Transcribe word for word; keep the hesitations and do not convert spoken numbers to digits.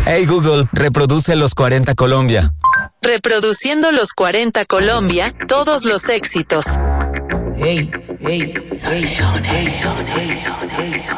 Hey Google, reproduce los cuarenta Colombia. Reproduciendo los cuarenta Colombia, todos los éxitos. Hey, hey, hey, hey, hey, hey, hey.